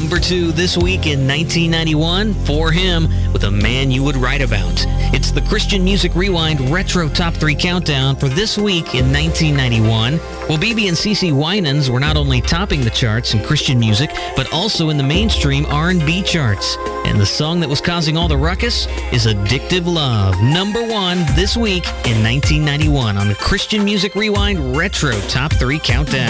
Number 2 this week in 1991, For Him, with A Man You Would Write About. It's the Christian Music Rewind Retro Top 3 Countdown for this week in 1991. Well, BB and CeCe Winans were not only topping the charts in Christian music, but also in the mainstream R&B charts. And the song that was causing all the ruckus is Addictive Love, number 1 this week in 1991 on the Christian Music Rewind Retro Top 3 Countdown.